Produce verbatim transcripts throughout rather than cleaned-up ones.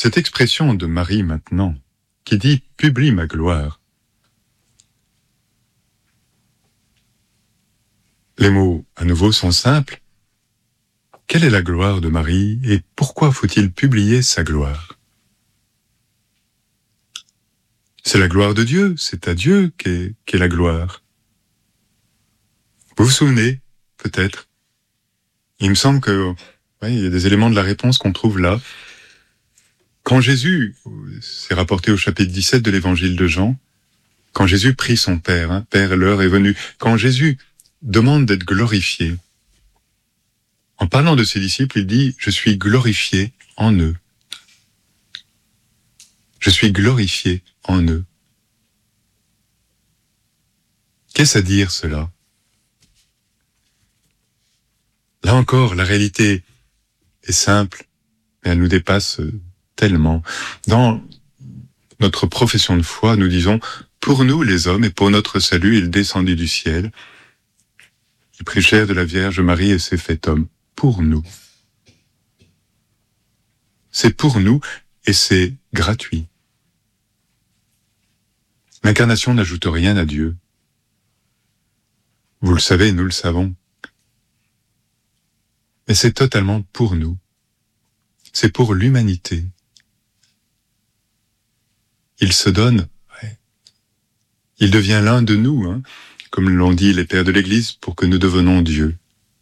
Cette expression de Marie maintenant, qui dit « publie ma gloire », les mots, à nouveau, sont simples. Quelle est la gloire de Marie et pourquoi faut-il publier sa gloire? C'est la gloire de Dieu, c'est à Dieu qu'est qu'est la gloire. Vous vous souvenez, peut-être? Il me semble que, ouais, il y a des éléments de la réponse qu'on trouve là. Quand Jésus, c'est rapporté au chapitre dix-sept de l'évangile de Jean, quand Jésus prie son Père, hein, Père, l'heure est venue, quand Jésus demande d'être glorifié, en parlant de ses disciples, il dit « Je suis glorifié en eux ». Je suis glorifié en eux. Qu'est-ce à dire cela? Là encore, la réalité est simple, mais elle nous dépasse tellement. Dans notre profession de foi, nous disons « Pour nous les hommes et pour notre salut, il descendit du ciel. Il prit chair de la Vierge Marie et s'est fait homme. » Pour nous. C'est pour nous et c'est gratuit. L'incarnation n'ajoute rien à Dieu. Vous le savez, nous le savons. Mais c'est totalement pour nous. C'est pour l'humanité. Il se donne, ouais. Il devient l'un de nous, hein, comme l'ont dit les pères de l'Église, pour que nous devenions Dieu.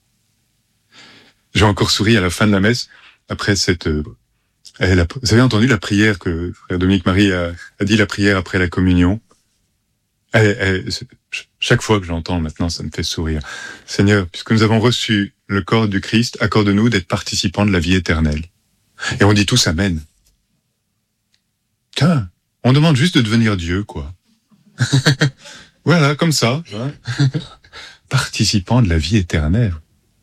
J'ai encore souri à la fin de la messe, après cette... Euh, la, vous avez entendu la prière que frère Dominique Marie a, a dit, la prière après la communion. Elle, elle, chaque fois que j'entends maintenant, ça me fait sourire. Seigneur, puisque nous avons reçu le corps du Christ, accorde-nous d'être participants de la vie éternelle. Et on dit tous Amen. Tiens, on demande juste de devenir Dieu, quoi. Voilà, comme ça. Hein. Participants de la vie éternelle.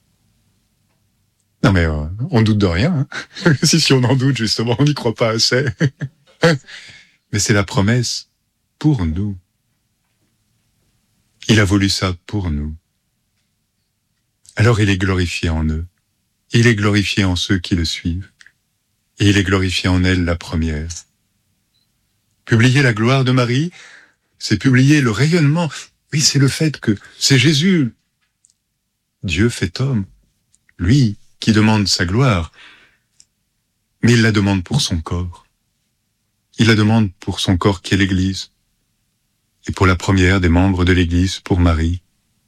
Non mais euh, on doute de rien. Hein. si, si on en doute, justement, on n'y croit pas assez. Mais c'est la promesse pour nous. Il a voulu ça pour nous. Alors il est glorifié en eux. Il est glorifié en ceux qui le suivent. Et il est glorifié en elle, la première. Publier la gloire de Marie, c'est publier le rayonnement. Oui, c'est le fait que c'est Jésus, Dieu fait homme. Lui, qui demande sa gloire, mais il la demande pour son corps. Il la demande pour son corps qui est l'Église, et pour la première des membres de l'Église, pour Marie.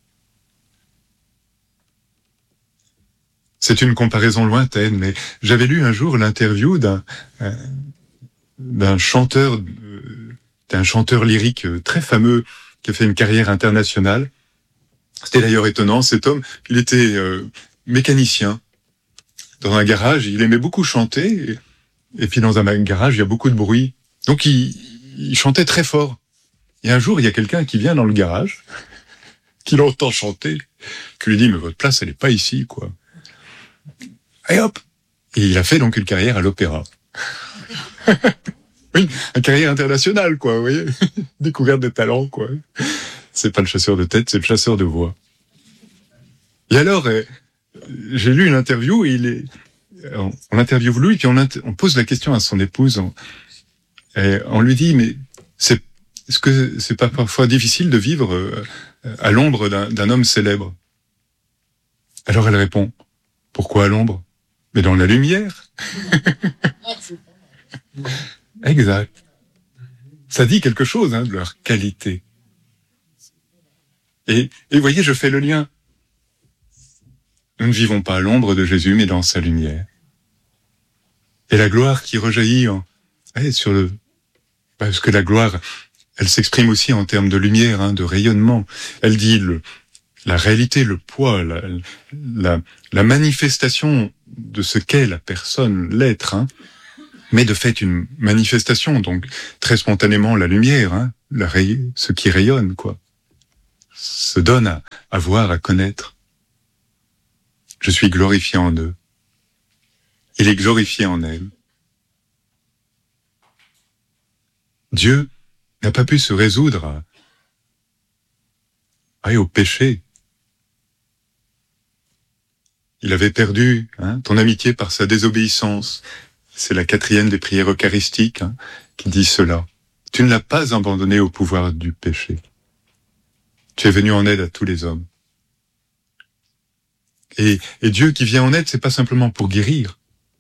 C'est une comparaison lointaine, mais j'avais lu un jour l'interview d'un d'un chanteur, d'un chanteur lyrique très fameux qui a fait une carrière internationale. C'était d'ailleurs étonnant, cet homme, il était euh, mécanicien. Dans un garage, il aimait beaucoup chanter, et, et puis dans un garage, il y a beaucoup de bruit. Donc il, il chantait très fort. Et un jour, il y a quelqu'un qui vient dans le garage, qui l'entend chanter, qui lui dit « Mais votre place, elle n'est pas ici, quoi. » Et hop! Et il a fait donc une carrière à l'opéra. Oui, une carrière internationale, quoi, vous voyez. Découverte de talent, quoi. C'est pas le chasseur de tête, c'est le chasseur de voix. Et alors... Euh, j'ai lu une interview et il est, on, on interviewe lui, puis on, inter, on pose la question à son épouse. On, et on lui dit, mais c'est, est-ce que c'est pas parfois difficile de vivre euh, à l'ombre d'un, d'un homme célèbre? Alors elle répond, pourquoi à l'ombre? Mais dans la lumière. Exact. Ça dit quelque chose, hein, de leur qualité. Et, et vous voyez, je fais le lien. Nous ne vivons pas à l'ombre de Jésus, mais dans sa lumière. Et la gloire qui rejaillit en, ouais, sur le, parce que la gloire, elle s'exprime aussi en termes de lumière, hein, de rayonnement. Elle dit le, la réalité, le poids, la, la, la manifestation de ce qu'est la personne, l'être, hein, mais de fait une manifestation, donc très spontanément la lumière, hein, la ray, ce qui rayonne, quoi, se donne à, à voir, à connaître. Je suis glorifié en eux. Il est glorifié en elle. Dieu n'a pas pu se résoudre à, à, au péché. Il avait perdu, hein, ton amitié par sa désobéissance, c'est la quatrième des prières eucharistiques hein, qui dit cela. Tu ne l'as pas abandonné au pouvoir du péché. Tu es venu en aide à tous les hommes. Et, et Dieu qui vient en aide, c'est pas simplement pour guérir.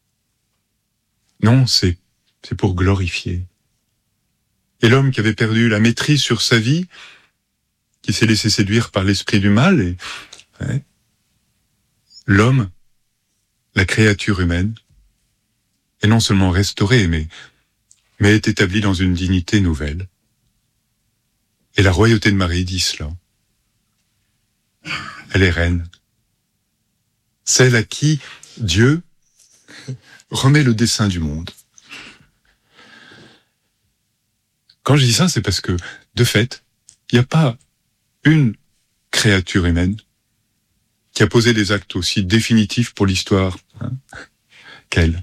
Non, c'est, c'est pour glorifier. Et l'homme qui avait perdu la maîtrise sur sa vie, qui s'est laissé séduire par l'esprit du mal, et, ouais, l'homme, la créature humaine, est non seulement restaurée, mais, mais est établie dans une dignité nouvelle. Et la royauté de Marie dit cela. Elle est reine. Celle à qui Dieu remet le dessein du monde. Quand je dis ça, c'est parce que, de fait, il n'y a pas une créature humaine qui a posé des actes aussi définitifs pour l'histoire hein, qu'elle.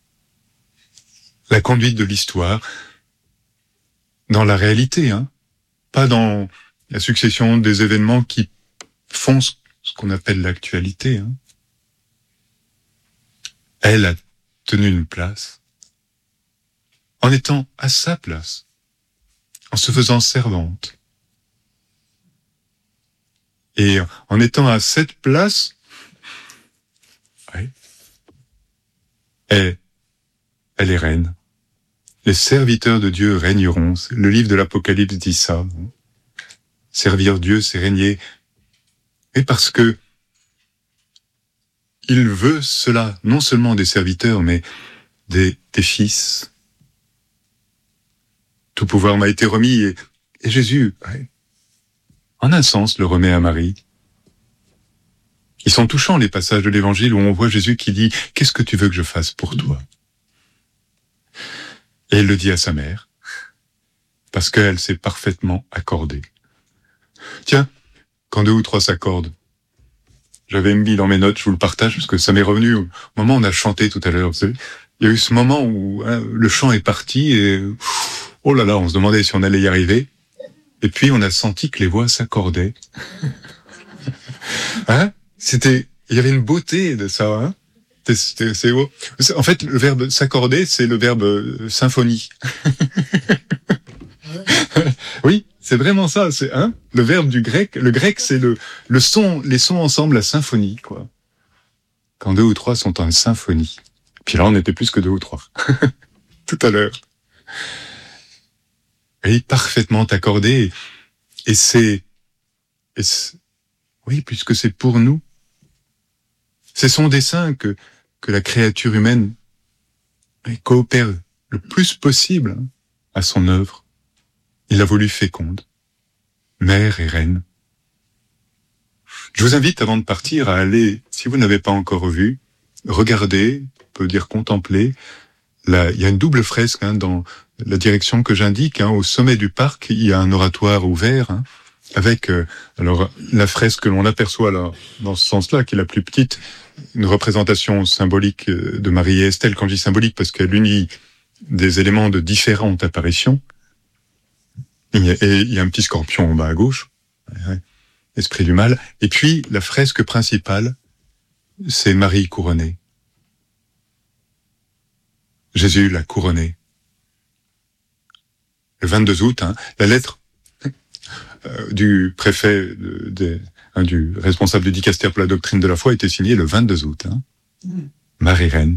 La conduite de l'histoire dans la réalité, hein, pas dans la succession des événements qui font ce qu'on appelle l'actualité. Hein. Elle a tenu une place en étant à sa place, en se faisant servante. Et en étant à cette place, ouais, elle, elle est reine. Les serviteurs de Dieu régneront. Le livre de l'Apocalypse dit ça. Servir Dieu, c'est régner. Et parce que il veut cela, non seulement des serviteurs, mais des, des fils. Tout pouvoir m'a été remis et, et Jésus, ouais, en un sens, le remet à Marie. Ils sont touchants, les passages de l'Évangile où on voit Jésus qui dit « Qu'est-ce que tu veux que je fasse pour toi ?» Et il le dit à sa mère, parce qu'elle s'est parfaitement accordée. Tiens, quand deux ou trois s'accordent, j'avais mis dans mes notes, je vous le partage, parce que ça m'est revenu au moment où on a chanté tout à l'heure. Vous savez, il y a eu ce moment où hein, le chant est parti et oh là là, on se demandait si on allait y arriver. Et puis on a senti que les voix s'accordaient. Hein? C'était, il y avait une beauté de ça. Hein? C'est, c'est beau. En fait, le verbe s'accorder, c'est le verbe euh, symphonie. Oui, c'est vraiment ça. C'est hein, le verbe du grec. Le grec, c'est le le son, les sons ensemble, la symphonie, quoi. Quand deux ou trois sont en symphonie. Puis là, on était plus que deux ou trois. Tout à l'heure. Et parfaitement accordé. Et c'est, et c'est, oui, puisque c'est pour nous. C'est son dessein que que la créature humaine coopère le plus possible à son œuvre. Il l'a voulu féconde, mère et reine. Je vous invite, avant de partir, à aller, si vous n'avez pas encore vu, regarder, on peut dire contempler. Là, il y a une double fresque hein, dans la direction que j'indique. Hein, au sommet du parc, il y a un oratoire ouvert hein, avec euh, alors la fresque que l'on aperçoit là, dans ce sens-là, qui est la plus petite, une représentation symbolique de Marie et Estelle. Quand je dis symbolique, parce qu'elle unit des éléments de différentes apparitions. Et il y a un petit scorpion en bas à gauche, esprit du mal. Et puis, la fresque principale, c'est Marie couronnée. Jésus l'a couronnée. Le vingt-deux août, hein, la lettre euh, du préfet, de, de, hein, du responsable du dicastère pour la doctrine de la foi, a été signée le vingt-deux août. Hein. Mm. Marie reine.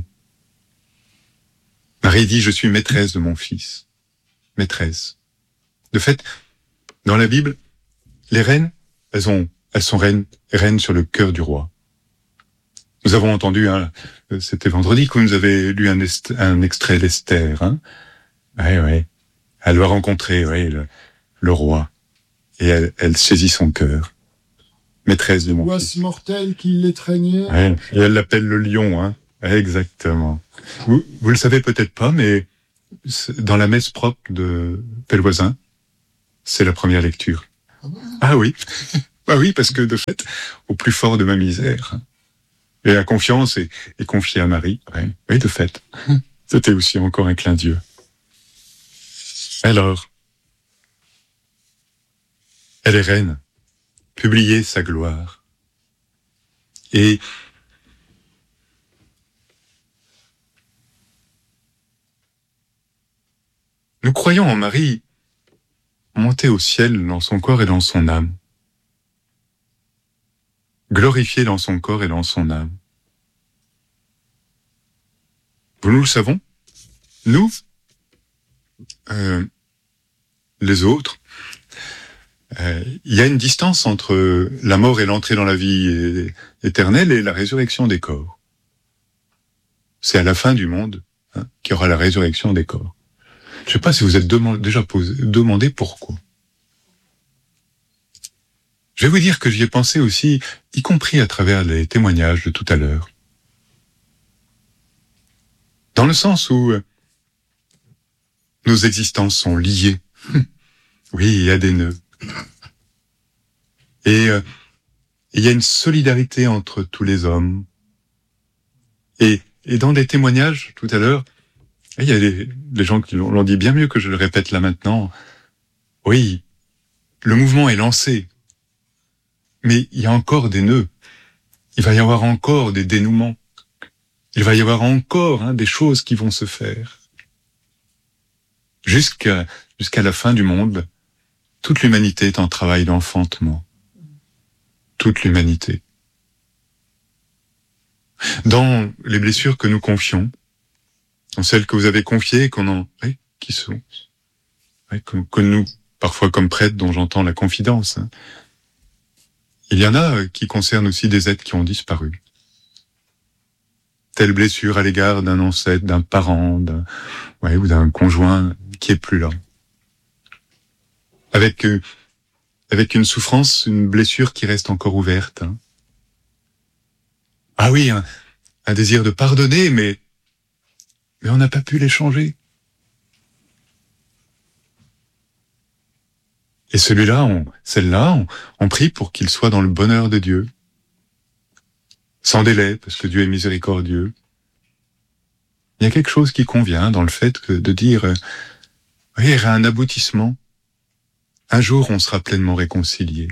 Marie dit, je suis maîtresse de mon fils. Maîtresse. De fait, dans la Bible, les reines, elles, ont, elles sont reines, reines sur le cœur du roi. Nous avons entendu, hein, c'était vendredi que vous nous avez lu un, est, un extrait d'Esther. Hein. Ouais, ouais. Elle va rencontrer ouais, le, le roi et elle, elle saisit son cœur. Maîtresse de mon fils. Ouasse mortelle qui l'étreignait. Ouais, et elle l'appelle le lion. Hein. Exactement. Vous, vous le savez peut-être pas, mais dans la messe propre de Pellevoisin, c'est la première lecture. Ah, bon ah oui, ah oui, parce que de fait, au plus fort de ma misère, et la confiance est, est confiée à Marie. Ouais. Oui, de fait, c'était aussi encore un clin d'yeux. Alors, elle est reine, publiez sa gloire. Et nous croyons en Marie monter au ciel dans son corps et dans son âme, glorifiée dans son corps et dans son âme. Vous nous le savons, nous, euh, les autres, euh, il y a une distance entre la mort et l'entrée dans la vie éternelle et la résurrection des corps. C'est à la fin du monde hein, qu'il y aura la résurrection des corps. Je ne sais pas si vous êtes dem- déjà posé, demandé pourquoi. Je vais vous dire que j'y ai pensé aussi, y compris à travers les témoignages de tout à l'heure. Dans le sens où euh, nos existences sont liées. Oui, il y a des nœuds. Et euh, il y a une solidarité entre tous les hommes. Et, et dans des témoignages, tout à l'heure, il y a des, des gens qui l'ont, l'ont dit bien mieux que je le répète là maintenant. Oui, le mouvement est lancé. Mais il y a encore des nœuds. Il va y avoir encore des dénouements. Il va y avoir encore hein, des choses qui vont se faire. Jusqu'à, jusqu'à la fin du monde, toute l'humanité est en travail d'enfantement. Toute l'humanité. Dans les blessures que nous confions, dans celles que vous avez confiées, qu'on en, oui, qui sont, oui, que, que nous, parfois comme prêtres, dont j'entends la confidence, hein, il y en a qui concernent aussi des êtres qui ont disparu. Telle blessure à l'égard d'un ancêtre, d'un parent, d'un, ouais, ou d'un conjoint qui est plus là. Avec, euh, avec une souffrance, une blessure qui reste encore ouverte. Hein. Ah oui, un, un désir de pardonner, mais, mais on n'a pas pu l'échanger. Et celui-là, on, celle-là, on, on prie pour qu'il soit dans le bonheur de Dieu. Sans délai, parce que Dieu est miséricordieux. Il y a quelque chose qui convient dans le fait que de dire, euh, oui, il y aura un aboutissement. Un jour, on sera pleinement réconciliés.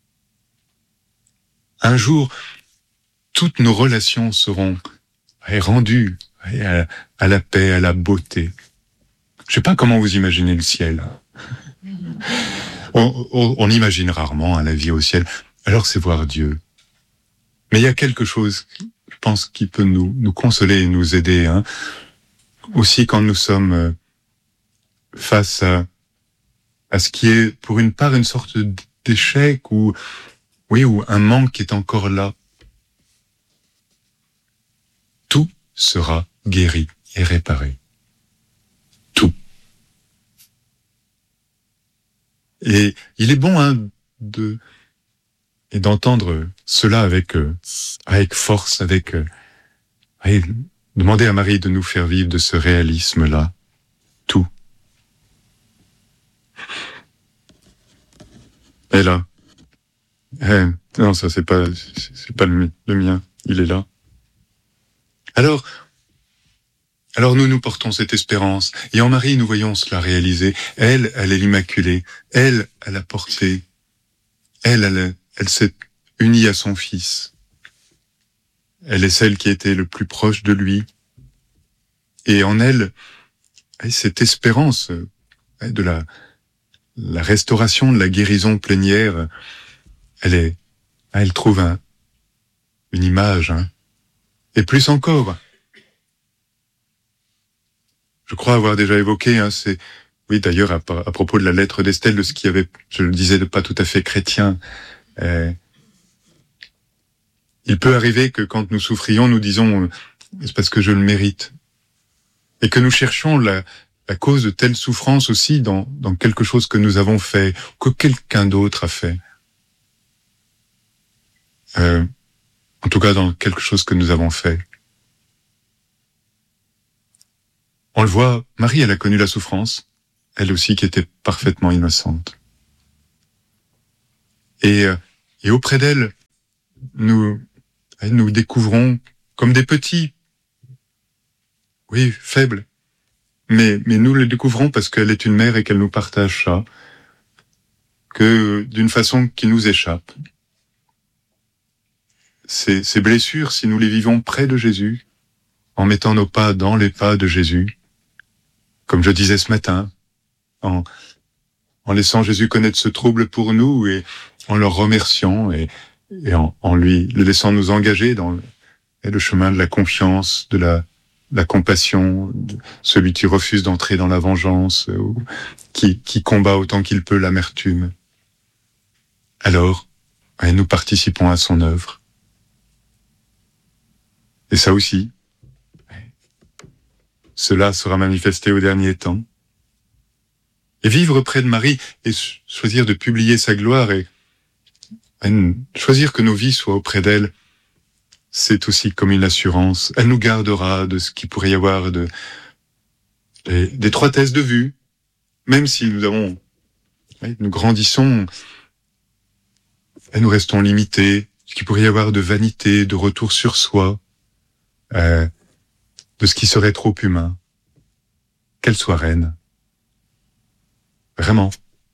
Un jour, toutes nos relations seront ouais, rendues ouais, à, à la paix, à la beauté. Je sais pas comment vous imaginez le ciel. On, on, on imagine rarement hein, la vie au ciel. Alors c'est voir Dieu. Mais il y a quelque chose, je pense, qui peut nous, nous consoler et nous aider. Hein. Aussi quand nous sommes euh, face à, à ce qui est, pour une part, une sorte d'échec ou, oui, ou un manque qui est encore là. Tout sera guéri et réparé. Tout. Et il est bon hein, de... et d'entendre cela avec euh, avec force, avec euh, et demander à Marie de nous faire vivre de ce réalisme-là, tout. Et là, eh, non, ça c'est pas c'est, c'est pas le, le mien, il est là. Alors, alors nous nous portons cette espérance, et en Marie nous voyons cela réaliser. Elle, elle est l'Immaculée, elle, elle a porté, elle, elle, elle s'est unie à son Fils. Elle est celle qui était le plus proche de lui. Et en elle, cette espérance de la, la restauration, de la guérison plénière, elle est, elle trouve un, une image. Hein. Et plus encore, je crois avoir déjà évoqué, hein, c'est, oui d'ailleurs à, à propos de la lettre d'Estelle, de ce qui avait, je le disais, de pas tout à fait chrétien, euh, il peut arriver que quand nous souffrions, nous disons « c'est parce que je le mérite ». Et que nous cherchions la, la cause de telle souffrance aussi dans, dans quelque chose que nous avons fait, que quelqu'un d'autre a fait. Euh, en tout cas, dans quelque chose que nous avons fait. On le voit, Marie, elle a connu la souffrance, elle aussi qui était parfaitement innocente. Et, et auprès d'elle, nous... nous découvrons comme des petits, oui, faibles, mais, mais nous le découvrons parce qu'elle est une mère et qu'elle nous partage ça, que d'une façon qui nous échappe. Ces, ces blessures, si nous les vivons près de Jésus, en mettant nos pas dans les pas de Jésus, comme je disais ce matin, en, en laissant Jésus connaître ce trouble pour nous et en le remerciant et, et en, en lui le laissant nous engager dans le, le chemin de la confiance, de la, la compassion, de celui qui refuse d'entrer dans la vengeance, ou qui, qui combat autant qu'il peut l'amertume. Alors, ouais, nous participons à son œuvre. Et ça aussi, ouais, cela sera manifesté au dernier temps. Et vivre près de Marie et choisir de publier sa gloire et, et choisir que nos vies soient auprès d'elle, c'est aussi comme une assurance. Elle nous gardera de ce qu'il pourrait y avoir de d'étroitesse de vue, même si nous avons, oui, nous grandissons, et nous restons limités, ce qu'il pourrait y avoir de vanité, de retour sur soi, euh, de ce qui serait trop humain. Qu'elle soit reine. Vraiment.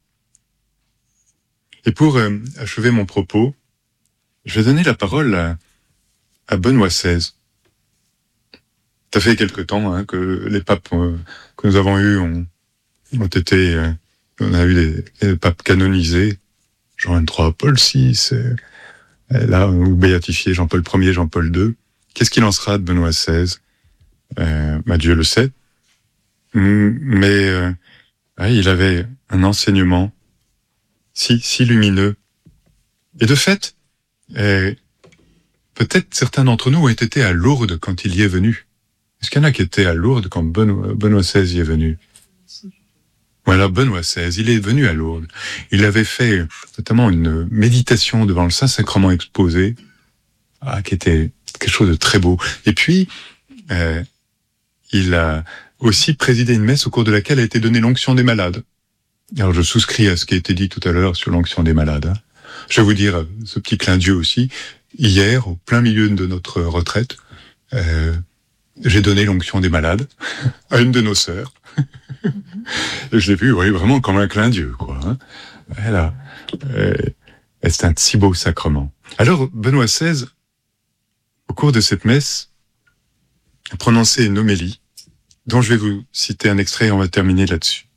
Et pour euh, achever mon propos, je vais donner la parole à, à Benoît seize. Ça fait quelque temps hein, que les papes euh, que nous avons eus ont, ont été... Euh, on a eu des, des papes canonisés, Jean vingt-trois, Paul six, et, et là, on béatifié Jean-Paul Ier, Jean-Paul deux. Qu'est-ce qu'il en sera de Benoît seize? euh, bah, Dieu le sait. Mais euh, ouais, il avait un enseignement si, si lumineux. Et de fait, euh, peut-être certains d'entre nous ont été à Lourdes quand il y est venu. Est-ce qu'il y en a qui étaient à Lourdes quand Benoît, Benoît seize y est venu? Voilà, Benoît seize, il est venu à Lourdes. Il avait fait notamment une méditation devant le Saint-Sacrement exposé, ah, qui était quelque chose de très beau. Et puis, euh, il a aussi présidé une messe au cours de laquelle a été donnée l'onction des malades. Alors, je souscris à ce qui a été dit tout à l'heure sur l'onction des malades. Je vais vous dire ce petit clin d'yeux aussi. Hier, au plein milieu de notre retraite, euh, j'ai donné l'onction des malades à une de nos sœurs. Et je l'ai vu, oui, vraiment comme un clin d'yeux, quoi. Hein. Voilà. Euh, c'est un si beau sacrement. Alors, Benoît seize, au cours de cette messe, a prononcé une homélie, dont je vais vous citer un extrait et on va terminer là-dessus.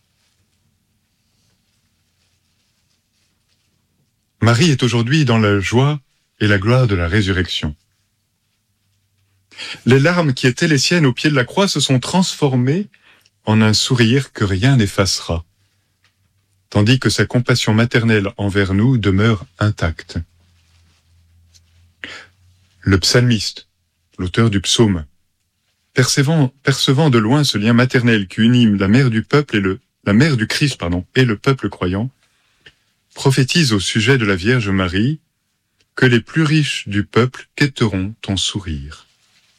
Marie est aujourd'hui dans la joie et la gloire de la résurrection. Les larmes qui étaient les siennes au pied de la croix se sont transformées en un sourire que rien n'effacera, tandis que sa compassion maternelle envers nous demeure intacte. Le psalmiste, l'auteur du psaume, percevant, percevant de loin ce lien maternel qui unit la mère du peuple et le, la mère du Christ, pardon, et le peuple croyant, prophétise au sujet de la Vierge Marie que les plus riches du peuple quêteront ton sourire.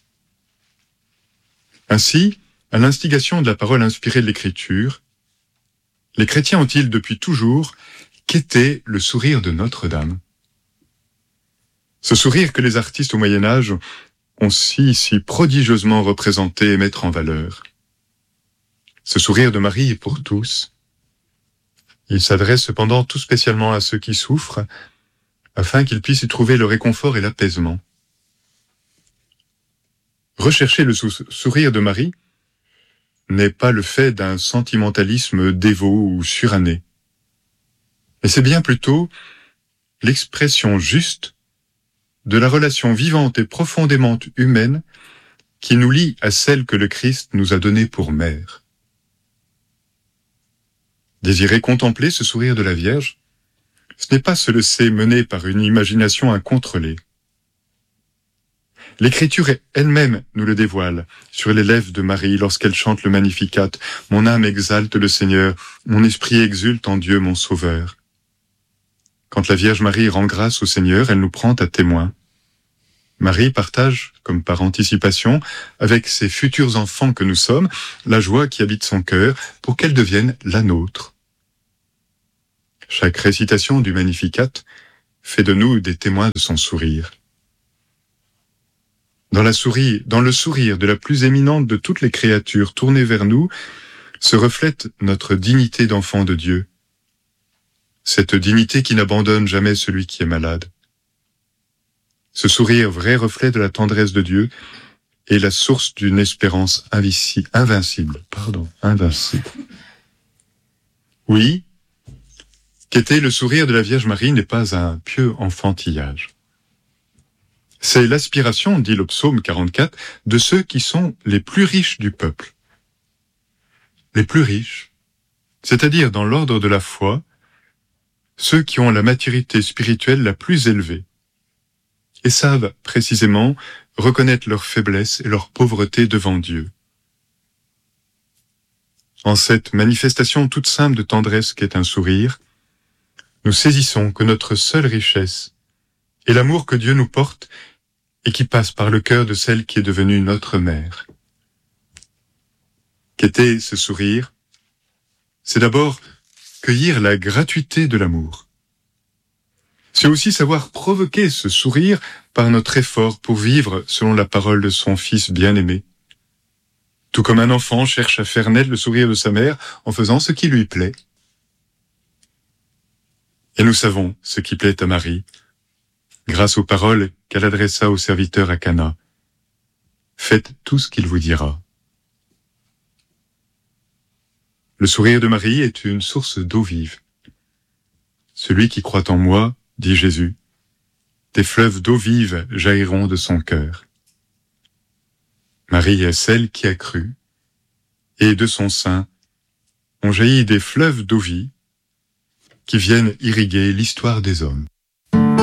Ainsi, à l'instigation de la parole inspirée de l'Écriture, les chrétiens ont-ils depuis toujours quêté le sourire de Notre-Dame. Ce sourire que les artistes au Moyen-Âge ont si, si prodigieusement représenté et mettre en valeur. Ce sourire de Marie est pour tous. Il s'adresse cependant tout spécialement à ceux qui souffrent, afin qu'ils puissent y trouver le réconfort et l'apaisement. Rechercher le sou- sourire de Marie n'est pas le fait d'un sentimentalisme dévot ou suranné. Mais c'est bien plutôt l'expression juste de la relation vivante et profondément humaine qui nous lie à celle que le Christ nous a donnée pour mère. Désirer contempler ce sourire de la Vierge, ce n'est pas se laisser mener par une imagination incontrôlée. L'Écriture elle-même nous le dévoile sur les lèvres de Marie lorsqu'elle chante le Magnificat. « Mon âme exalte le Seigneur, mon esprit exulte en Dieu mon Sauveur. » Quand la Vierge Marie rend grâce au Seigneur, elle nous prend à témoin. Marie partage, comme par anticipation, avec ses futurs enfants que nous sommes, la joie qui habite son cœur pour qu'elle devienne la nôtre. Chaque récitation du Magnificat fait de nous des témoins de son sourire. Dans, la souris, dans le sourire de la plus éminente de toutes les créatures tournées vers nous, se reflète notre dignité d'enfant de Dieu. Cette dignité qui n'abandonne jamais celui qui est malade. Ce sourire, vrai reflet de la tendresse de Dieu, est la source d'une espérance invici- invincible. Pardon, invincible. Oui, qu'était le sourire de la Vierge Marie n'est pas un pieux enfantillage. C'est l'aspiration, dit le psaume quarante-quatre, de ceux qui sont les plus riches du peuple. Les plus riches, c'est-à-dire dans l'ordre de la foi, ceux qui ont la maturité spirituelle la plus élevée et savent précisément reconnaître leur faiblesse et leur pauvreté devant Dieu. En cette manifestation toute simple de tendresse qu'est un sourire, nous saisissons que notre seule richesse est l'amour que Dieu nous porte et qui passe par le cœur de celle qui est devenue notre mère. Qu'était ce sourire? C'est d'abord cueillir la gratuité de l'amour. C'est aussi savoir provoquer ce sourire par notre effort pour vivre selon la parole de son Fils bien-aimé. Tout comme un enfant cherche à faire naître le sourire de sa mère en faisant ce qui lui plaît. Et nous savons ce qui plaît à Marie, grâce aux paroles qu'elle adressa aux serviteurs à Cana. Faites tout ce qu'il vous dira. Le sourire de Marie est une source d'eau vive. Celui qui croit en moi, dit Jésus, des fleuves d'eau vive jailliront de son cœur. Marie est celle qui a cru, et de son sein ont jailli des fleuves d'eau vive qui viennent irriguer l'histoire des hommes.